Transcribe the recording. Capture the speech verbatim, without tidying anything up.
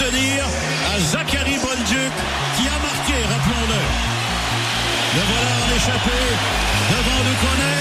appartenir à Zachary Bolduc qui a marqué, rappelons-le. Le voleur en échappé devant Lukonen.